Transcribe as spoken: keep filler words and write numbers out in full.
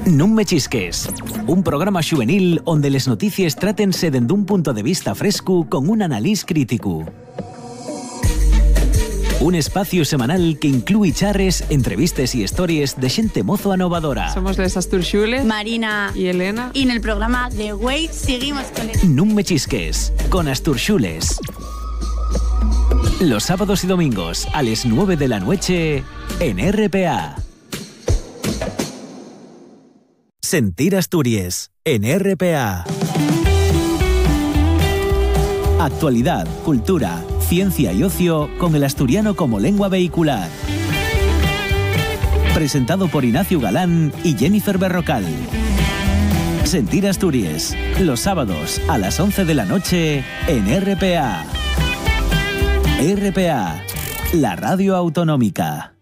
Non me chisques, un programa juvenil onde les notícies trátense dende un punto de vista fresco con un analís crítico. Un espacio semanal que inclúe charres, entrevistes y historias de xente mozo anovadora. Somos les Asturxules, Marina y Elena. Y en el programa de Way seguimos con el... Non me chisques, con Asturxules. Los sábados y domingos a las nueve de la noche en R P A. Sentir Asturias en R P A. Actualidad, cultura, ciencia y ocio con el asturiano como lengua vehicular. Presentado por Ignacio Galán y Jennifer Berrocal. Sentir Asturias, los sábados a las once de la noche en R P A. R P A, la radio autonómica.